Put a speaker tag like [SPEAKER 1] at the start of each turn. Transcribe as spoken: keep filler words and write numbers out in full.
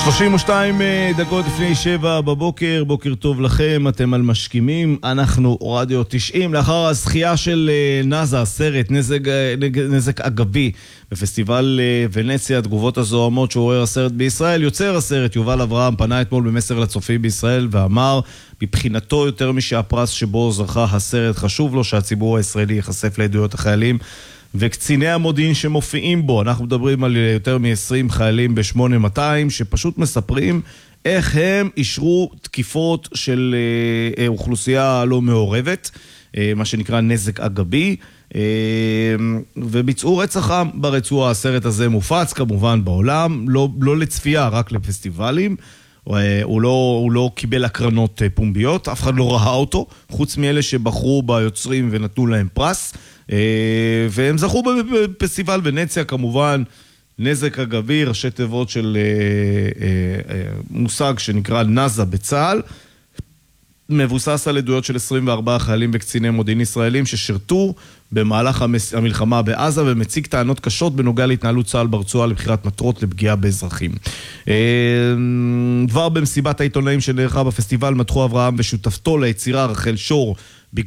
[SPEAKER 1] שלושים ושתיים דקות לפני שבע בבוקר, בוקר טוב לכם, אתם על משכימים, אנחנו רדיו תשעים. לאחר הזכייה של נאזה, הסרט נזק, נזק אגבי בפסטיבל ונציה, התגובות הזוהמות שעורר הסרט בישראל, יוצר הסרט יובל אברהם פנה אתמול במסר לצופים בישראל ואמר, מבחינתו יותר משהפרס שבו זכה הסרט, חשוב לו שהציבור הישראלי יחשף לעדויות החיילים וקציני המודיעין שמופיעים בו. אנחנו מדברים על יותר מ-עשרים חיילים ב-שמונה מאתיים שפשוט מספרים איך הם אישרו תקיפות של אה, אוכלוסייה לא מעורבת, אה, מה שנקרא נזק אגבי, אה, וביצעו רצח עם ברצועה. הסרט הזה מופץ כמובן בעולם, לא, לא לצפייה, רק לפסטיבלים. הוא לא, הוא לא קיבל הקרנות פומביות, אף אחד לא ראה אותו, חוץ מאלה שבחרו ביוצרים ונתנו להם פרס, והם זכו בפסטיבל ונציה כמובן. נזק אגבי, ראשי תיבות של מושג שנקרא נאזה בצה"ל, מבוסס על עדויות של עשרים וארבעה חיילים וקציני מודיעין ישראלים ששירתו במהלך המלחמה בעזה, ומציג טענות קשות בנוגע להתנהלות צה"ל ברצועה לבחירת מטרות לפגיעה באזרחים. דבר במסיבת העיתונאים שנערכה בפסטיבל, מתחו אברהם ושותפתו ליצירה רחל שור